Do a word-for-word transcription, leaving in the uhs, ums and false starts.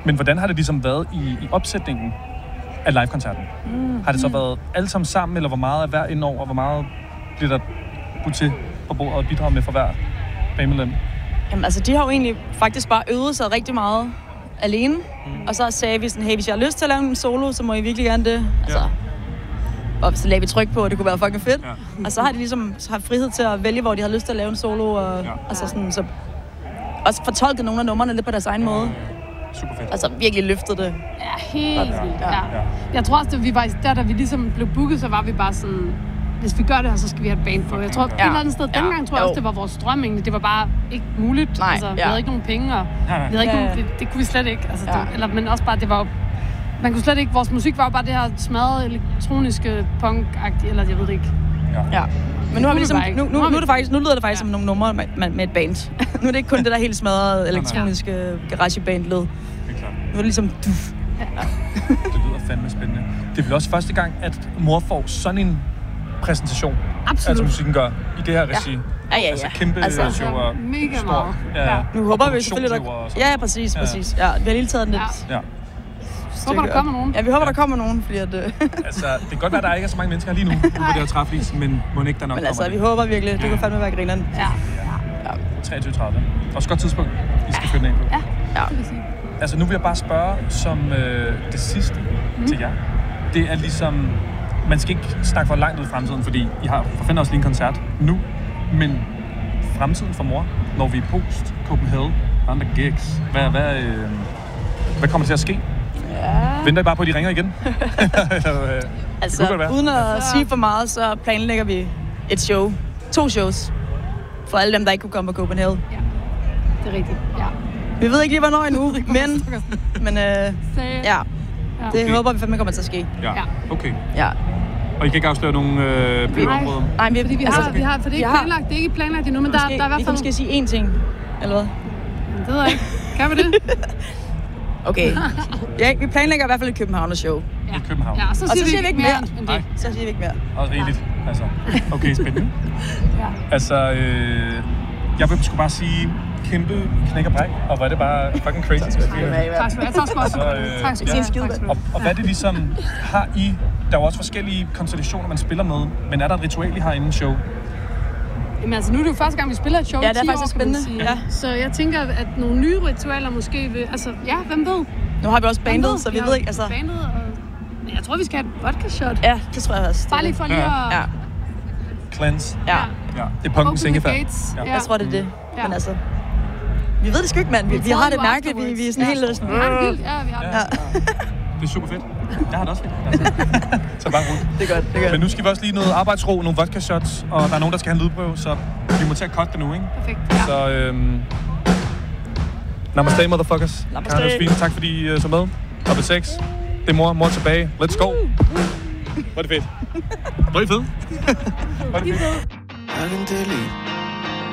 Men hvordan har det ligesom været i, i opsætningen af live-koncerten? Mm. Har det så været alle sammen sammen, eller hvor meget er hver indover, og hvor meget bliver der budt til på bordet og bidraget med for hver bandmedlem? Jamen altså, de har jo egentlig faktisk bare øvet sig rigtig meget alene. Mm. Og så sagde vi sådan, hey, hvis jeg har lyst til at lave en solo, så må I virkelig gerne det. Altså, ja. Og så lagde vi tryk på, at det kunne være fucking fedt. Ja. Og så har de ligesom haft frihed til at vælge, hvor de har lyst til at lave en solo. Og, ja. og så sådan, så også fortolket nogle af numrene lidt på deres egen måde. Super fedt. Altså virkelig løftet det. Ja, helt vildt. Ja. Ja. Jeg tror også, at vi var, der da vi ligesom blev booket, så var vi bare sådan, hvis vi gør det her, så skal vi have et band på. Jeg tror, ja. et eller andet sted, dengang ja. tror jeg også, det var vores drøm egentlig. Det var bare ikke muligt. Nej, altså, vi ja. havde ikke nogen penge, og vi havde ikke ja. nogen, det, det kunne vi slet ikke. Altså, ja. det, eller, men også bare, det var man kunne slet ikke, vores musik var jo bare det her smadrede elektroniske punk-agtige, eller jeg ved det ikke. Ja. ja. Men nu har vi ligesom, nu, nu, nu, er det faktisk, nu lyder det faktisk ja. som nogle numre med, med et band. Nu er det ikke kun det der helt smadrede elektroniske ja. garageband-led. Nu er det ligesom... Ja. Det lyder fandme spændende. Det er vel også første gang, at mor får sådan en præsentation, absolut. Altså musikken gør, i det her regi. Ja, ja, ja. Altså kæmpe altså, show og mega stor. meget. Ja. Nu håber vi selvfølgelig, der... Ja, ja, præcis, præcis. Ja, vi har lige taget den lidt... Ja. Håber, der kommer nogen. Ja, vi håber, der kommer nogen, fordi at... altså, det kan godt være, at der ikke er så mange mennesker lige nu, ude på det her træflis, men må ikke der nok men altså, kommer vi det. håber virkelig. Det kunne fandme være grineren. Ja. ja. treogtyve tredive. Også godt tidspunkt, I skal følge ind på. Ja, ja. det vil sige. Altså, nu vil jeg bare spørge som øh, det sidste mm. til jer. Det er ligesom... Man skal ikke snakke for langt ud i fremtiden, fordi I har for fanden også lige en koncert nu. Men fremtiden for mor, når vi er post, Copenhagen, andre gigs, hvad, hvad, øh, hvad kommer til at ske? Ja. Venter I bare på, at de ringer igen? Eller, øh, altså, uden at altså... sige for meget, så planlægger vi et show. To shows. For alle dem, der ikke kunne komme på Copenhagen. Ja, det er rigtigt. Ja. Vi ved ikke lige, hvornår endnu, men, men øh, ja, ja. det okay. håber vi fandme kommer til at ske. Ja, okay. Ja. Og I kan ikke afsløre nogen øh, byområder? Nej, vi, fordi vi altså, har, vi har, for det er ikke planlagt, det er ikke planlagt endnu, men der, måske, der er i hvert fald... Vi kan måske sige én ting, eller hvad? Det ved jeg ikke. Kan vi det? Okay. Ja, vi planlægger i hvert fald et Københavner-show. Ja. I København. Ja, og så siger, og så vi, siger vi ikke mere. mere Nej. Så siger vi ikke mere. Og rigeligt. Ja. Altså, okay, spændende. Ja. Altså, øh, jeg vil sgu bare sige kæmpe knæk og bræk, og hvor er det bare fucking crazy. Tak skal du have. Tak skal du have. Tak skal du have. Og, og hvad er det ligesom, har I, der er jo også forskellige konstellationer, man spiller med, men er der et ritual, I har inden show? Jamen altså, nu er det jo første gang, vi spiller et show ja, det er ti faktisk år, spændende. Ja. Så jeg tænker, at nogle nye ritualer måske vil... Altså, ja, hvem ved? Nu har vi også bandet, så vi ved ikke, altså... Bandet, og... Jeg tror, vi skal have et vodka-shot. Ja, det tror jeg også. Bare lige for lige at... Ja. Cleanse. Ja. Ja. Det er punkens sengefald. Ja. Jeg tror, det er det. Ja. Men altså... Vi ved det sgu ikke, mand. Vi, vi har det mærkeligt. Vi, vi er sådan ja. helt sådan... Vi har det vildt. Ja, vi har det. Ja. Ja. Det er super fedt. Jeg har det også fedt. Altså. Så bare rundt. Det er godt, det er godt. Men nu skal vi også lige noget arbejdsro, nogle vodka shots, og der er nogen, der skal have en lydprøve, så vi må til at cutte det nu, ikke? Perfekt, ja. Så øhm... Namaste, motherfuckers. Namaste. Karen Josefine, tak fordi I uh, så med. Op et seks. Det er mor, mor tilbage. Let's go. Hvor er det fedt. Hvor er det fedt. Hvor er det fedt.